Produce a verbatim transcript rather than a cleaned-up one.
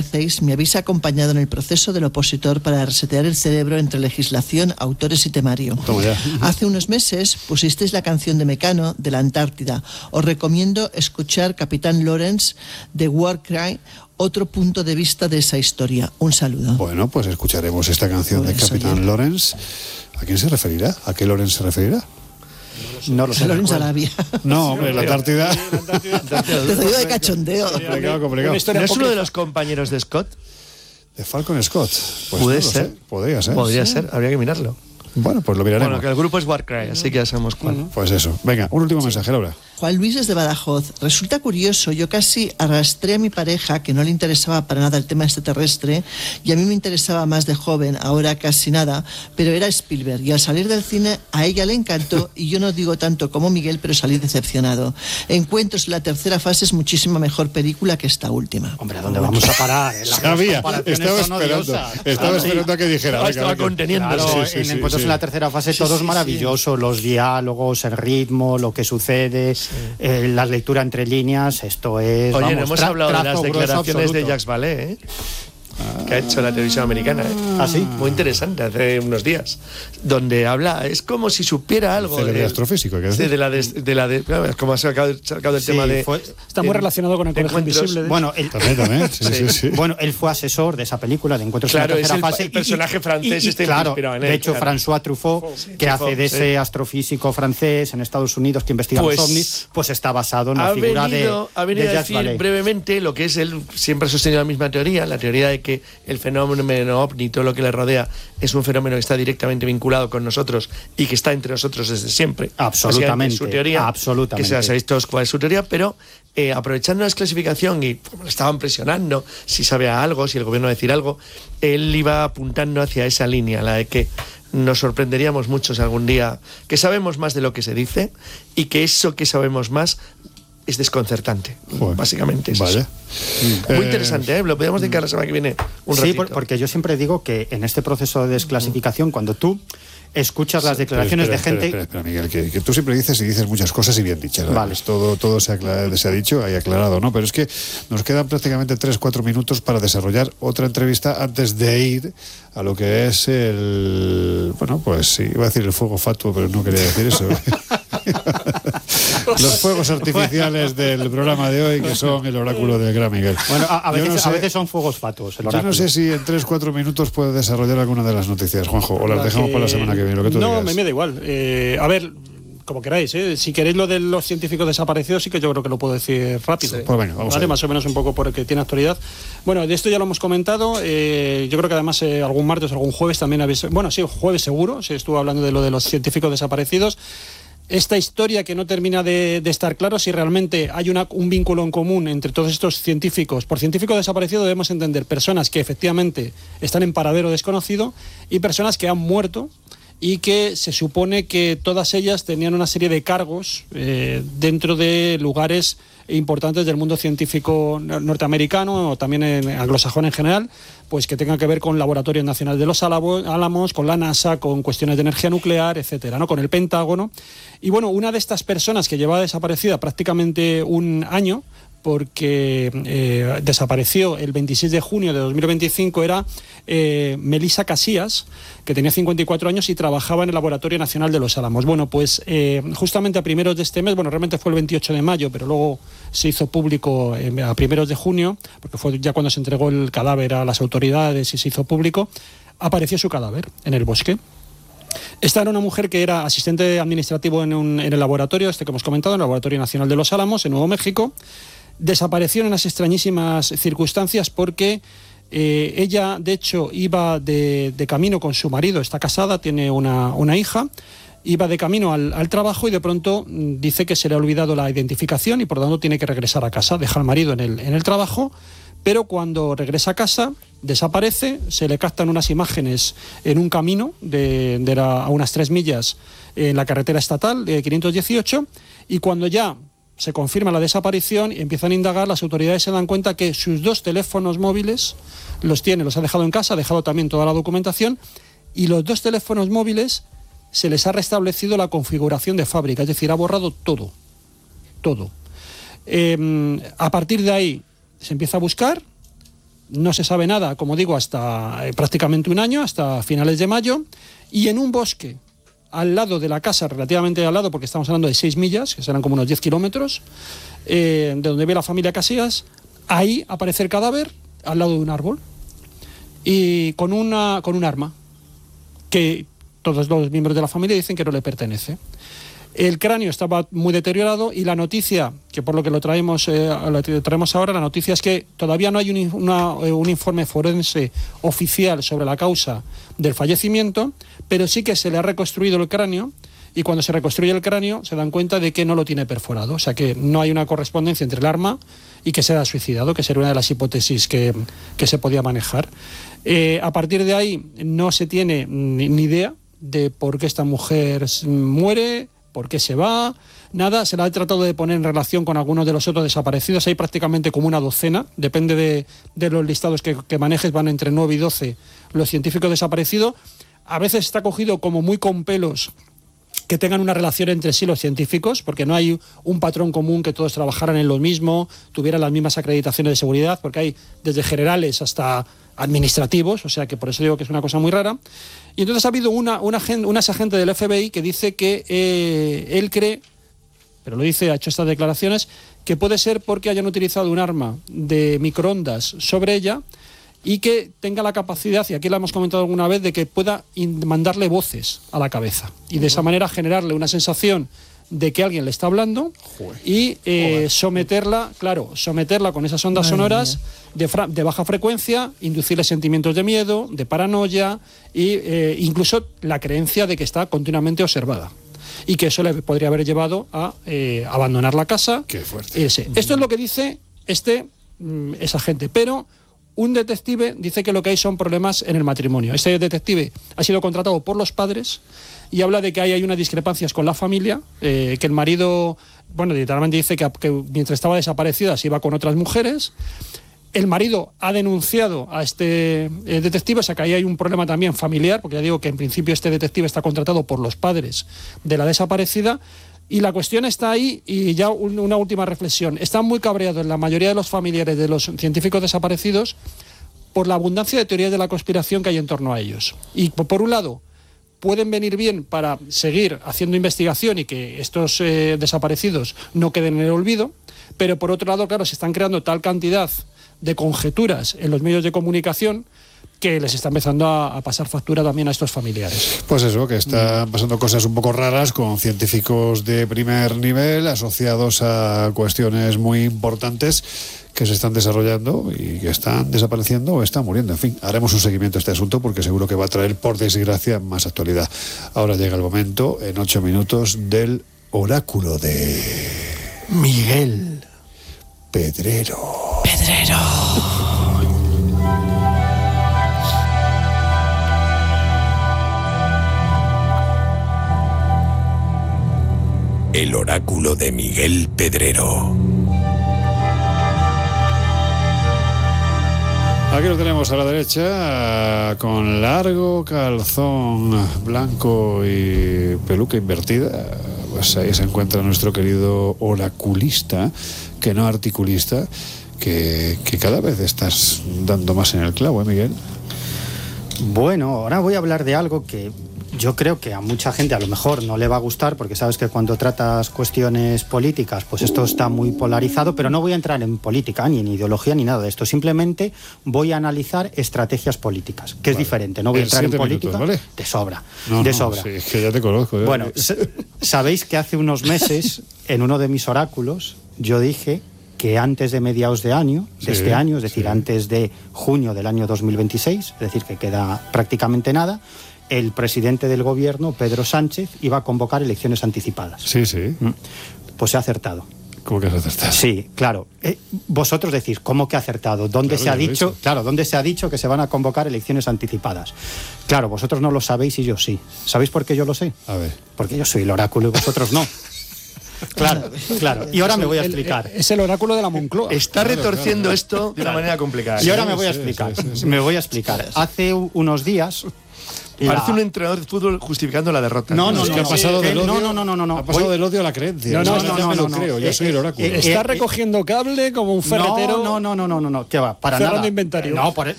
hacéis me habéis acompañado en el proceso del opositor para resetear el cerebro entre legislación, autores y temario. Hace unos meses pusisteis la canción de Mecano de la Antártida. Os recomiendo escuchar Capitán Lawrence de Warcry, otro punto de vista de esa historia. Un saludo. Bueno, pues escucharemos esta canción Por de eso, Capitán ya. Lawrence. ¿A quién se referirá? ¿A qué Lawrence se referirá? No lo sé. Lawrence Arabia. No, hombre, la Antártida. Te digo de cachondeo. Complicado, complicado. ¿No es uno de los compañeros de Scott? De Falcon Scott. Pues Puede no lo ser. sé. Podría ser. Podría Sí. ser, habría que mirarlo. Bueno, pues lo miraremos. Bueno, que el grupo es Warcry, así que ya sabemos cuál. Pues eso. Venga, un último mensaje, Laura. Juan Luis desde Badajoz. Resulta curioso, yo casi arrastré a mi pareja, que no le interesaba para nada el tema extraterrestre, y a mí me interesaba más de joven, ahora casi nada, pero era Spielberg. Y al salir del cine, a ella le encantó, y yo no digo tanto como Miguel, pero salí decepcionado. Encuentros, la tercera fase es muchísimo mejor película que esta última. Hombre, ¿a dónde vamos a parar? Las Sabía, comparaciones estaba son esperando. odiosas. Estaba Claro, esperando a que dijera. Ah, venga, estaba venga. conteniendo. Claro, Sí, sí, en sí, Encuentros sí. en la tercera fase todo es maravilloso, los diálogos, el ritmo, lo que sucede, eh, la lectura entre líneas, esto es... Oye, vamos, no hemos tra- hablado de las trazo grueso declaraciones de absoluto. Jacques Vallée, ¿eh? Que ha hecho la televisión americana, ¿eh? ¿Ah, sí? Muy interesante, hace unos días, donde habla, es como si supiera algo Célebre de, astrofísico, hay que sí, decir. de la de, de la de, claro, como ha sacado, sacado el Sí, tema de fue- Está muy de- relacionado con el de Colegio encuentros. Invisible. de- Bueno, el, También, también. Sí, sí, sí. bueno, él fue asesor de esa película de Encuentros Claro, en la es tercera el- fase. el personaje francés está claro, inspirado en él, de hecho, claro. François Truffaut, Sí, que Truffaut, hace de sí. ese astrofísico francés en Estados Unidos que investiga Pues, los ovnis, pues está basado en la ha figura venido, de, ha venido de a Jacques decir Vallée. brevemente lo que es él, siempre ha sostenido la misma teoría, la teoría de que el fenómeno ovni, todo lo que le rodea, es un fenómeno que está directamente vinculado con nosotros y que está entre nosotros desde siempre. Absolutamente, Básicamente, su teoría, absolutamente. que se ha visto cuál es su teoría, pero eh, aprovechando la desclasificación y como le estaban presionando, si sabía algo, si el gobierno va a decir algo, él iba apuntando hacia esa línea, la de que nos sorprenderíamos mucho si algún día que sabemos más de lo que se dice y que eso que sabemos más es desconcertante. Joder. Básicamente es Vaya. eso. Muy Eh, interesante, ¿eh? Lo podemos dedicar la semana que viene un Sí, ratito. por- porque yo siempre digo que en este proceso de desclasificación, cuando tú escuchas las declaraciones Espera, de gente... Espera, espera, espera, Miguel, que, que tú siempre dices y dices muchas cosas y bien dichas. Vale. Pues todo todo se, acla- se ha dicho y aclarado, ¿no? Pero es que nos quedan prácticamente tres cuatro minutos para desarrollar otra entrevista antes de ir a lo que es el... Bueno, pues sí, iba a decir el fuego fatuo, pero no quería decir eso. Los fuegos artificiales del programa de hoy, que son el oráculo del gran Miguel. Bueno, a, a Yo veces, no sé- a veces son fuegos fatuos. El Yo oráculo. no sé si en tres cuatro minutos puedes desarrollar alguna de las noticias, Juanjo, o las La dejamos que- para la semana que viene, lo que tú no, digas. me, me da igual. Eh, a ver, como queráis, ¿eh? Si queréis lo de los científicos desaparecidos, sí que yo creo que lo puedo decir rápido. Pues venga, vamos ¿Vale? allá. Más o menos un poco porque tiene actualidad. Bueno, de esto ya lo hemos comentado. eh, yo creo que además eh, algún martes, algún jueves también habéis... Bueno, sí, jueves seguro, se estuvo hablando de lo de los científicos desaparecidos. Esta historia que no termina de, de estar claro si realmente hay una, un vínculo en común entre todos estos científicos. Por científico desaparecido debemos entender personas que efectivamente están en paradero desconocido y personas que han muerto y que se supone que todas ellas tenían una serie de cargos eh, dentro de lugares importantes del mundo científico norteamericano o también en anglosajón en general, pues que tengan que ver con Laboratorios Nacionales de los Álamos, con la NASA, con cuestiones de energía nuclear, etcétera, ¿no? Con el Pentágono. Y bueno, una de estas personas que llevaba desaparecida prácticamente un año, porque eh, desapareció el veintiséis de junio de dos mil veinticinco, era eh, Melissa Casillas, que tenía cincuenta y cuatro años y trabajaba en el Laboratorio Nacional de los Álamos. Bueno, pues eh, justamente a primeros de este mes, bueno, realmente fue el veintiocho de mayo, pero luego se hizo público eh, a primeros de junio, porque fue ya cuando se entregó el cadáver a las autoridades y se hizo público, apareció su cadáver en el bosque. Esta era una mujer que era asistente administrativo en, un, en el laboratorio, este que hemos comentado, en el Laboratorio Nacional de los Álamos, en Nuevo México. Desapareció en unas extrañísimas circunstancias porque eh, ella, de hecho, iba de, de camino con su marido, está casada, tiene una, una hija, iba de camino al, al trabajo y de pronto mm, dice que se le ha olvidado la identificación y por lo tanto tiene que regresar a casa, deja al marido en el, en el trabajo, pero cuando regresa a casa desaparece, se le captan unas imágenes en un camino de, de la, a unas tres millas en la carretera estatal de quinientos dieciocho y cuando ya se confirma la desaparición y empiezan a indagar, las autoridades se dan cuenta que sus dos teléfonos móviles los tiene, los ha dejado en casa, ha dejado también toda la documentación y los dos teléfonos móviles se les ha restablecido la configuración de fábrica, es decir, ha borrado todo, todo. Eh, a partir de ahí se empieza a buscar, no se sabe nada, como digo, hasta eh, prácticamente un año, hasta finales de mayo, y en un bosque al lado de la casa, relativamente al lado, porque estamos hablando de seis millas, que serán como unos diez kilómetros, eh, de donde vive la familia Casillas, ahí aparece el cadáver al lado de un árbol y con, una, con un arma que todos los miembros de la familia dicen que no le pertenece. El cráneo estaba muy deteriorado y la noticia, que por lo que lo traemos, eh, lo traemos ahora, la noticia es que todavía no hay un, una, un informe forense oficial sobre la causa del fallecimiento, pero sí que se le ha reconstruido el cráneo y cuando se reconstruye el cráneo se dan cuenta de que no lo tiene perforado, o sea que no hay una correspondencia entre el arma y que se haya suicidado, que sería una de las hipótesis que, que se podía manejar. Eh, a partir de ahí no se tiene ni, ni idea de por qué esta mujer muere, por qué se va, nada. Se la ha tratado de poner en relación con algunos de los otros desaparecidos. Hay prácticamente como una docena, depende de, de los listados que, que manejes, van entre nueve y doce los científicos desaparecidos. A veces está cogido como muy con pelos que tengan una relación entre sí los científicos, porque no hay un patrón común que todos trabajaran en lo mismo, tuvieran las mismas acreditaciones de seguridad, porque hay desde generales hasta administrativos, o sea que por eso digo que es una cosa muy rara. Y entonces ha habido una, una, una agente del F B I que dice que eh, él cree, pero lo dice, ha hecho estas declaraciones, que puede ser porque hayan utilizado un arma de microondas sobre ella y que tenga la capacidad, y aquí lo hemos comentado alguna vez, de que pueda mandarle voces a la cabeza y de esa manera generarle una sensación de que alguien le está hablando. Joder. Y eh, someterla, claro, someterla con esas ondas Madre sonoras de, de baja frecuencia, inducirle sentimientos de miedo, de paranoia y eh, incluso la creencia de que está continuamente observada y que eso le podría haber llevado a eh, abandonar la casa. Qué fuerte. Ese. Esto es lo que dice este mm, esa gente, pero un detective dice que lo que hay son problemas en el matrimonio. Este detective ha sido contratado por los padres y habla de que hay, hay unas discrepancias con la familia, eh, que el marido, bueno, literalmente dice que, que mientras estaba desaparecida se iba con otras mujeres. El marido ha denunciado a este eh, detective, o sea que ahí hay un problema también familiar, porque ya digo que en principio este detective está contratado por los padres de la desaparecida. Y la cuestión está ahí, y ya un, una última reflexión. Están muy cabreados la mayoría de los familiares de los científicos desaparecidos por la abundancia de teorías de la conspiración que hay en torno a ellos. Y por un lado, pueden venir bien para seguir haciendo investigación y que estos eh, desaparecidos no queden en el olvido, pero por otro lado, claro, se están creando tal cantidad de conjeturas en los medios de comunicación que les está empezando a, a pasar factura también a estos familiares. Pues eso, que están pasando cosas un poco raras con científicos de primer nivel asociados a cuestiones muy importantes que se están desarrollando y que están desapareciendo o están muriendo. En fin, haremos un seguimiento a este asunto porque seguro que va a traer, por desgracia, más actualidad. Ahora llega el momento, en ocho minutos, del oráculo de Miguel Pedrero. Pedrero. El oráculo de Miguel Pedrero. Aquí lo tenemos a la derecha, con largo calzón blanco y peluca invertida. Pues ahí se encuentra nuestro querido oraculista, que no articulista, que, que cada vez estás dando más en el clavo, ¿eh, Miguel? Bueno, ahora voy a hablar de algo que yo creo que a mucha gente a lo mejor no le va a gustar, porque sabes que cuando tratas cuestiones políticas, pues esto está muy polarizado, pero no voy a entrar en política, ni en ideología, ni nada de esto. Simplemente voy a analizar estrategias políticas, que vale. es diferente. No voy a entrar en política. Minutos, ¿vale? De sobra, no, de no, sobra. Sí, es que ya te conozco. ¿eh? Bueno, sabéis que hace unos meses, en uno de mis oráculos, yo dije que antes de mediados de año, de sí, este año, es decir, sí. antes de junio del año dos mil veintiséis, es decir, que queda prácticamente nada, el presidente del gobierno, Pedro Sánchez, iba a convocar elecciones anticipadas. Sí, sí. Pues se ha acertado. ¿Cómo que has acertado? Sí, claro. Eh, vosotros decís, ¿cómo que ha acertado? ¿Dónde claro, se ha dicho? Claro, ¿dónde se ha dicho que se van a convocar elecciones anticipadas? Claro, vosotros no lo sabéis y yo sí. ¿Sabéis por qué yo lo sé? A ver. Porque yo soy el oráculo y vosotros no. Claro, claro. Y ahora me voy a explicar. El, el, es el oráculo de la Moncloa. Está retorciendo claro, claro, claro. esto de una manera complicada. Y ahora me voy a explicar. Sí, sí, sí. Me voy a explicar. Hace unos días... Parece la... un entrenador de fútbol justificando la derrota. No, no, no. Es que no, ha pasado eh, del odio, no, no, no, no, no. Ha pasado Hoy... del odio a la creencia. No, no, no, no, no, no, me lo no, creo. no. Yo soy el oráculo. Eh, eh, Está recogiendo cable como un ferretero. No, no, no, no, no, no, no. ¿Qué va? Para cerrando nada. inventario. No, por,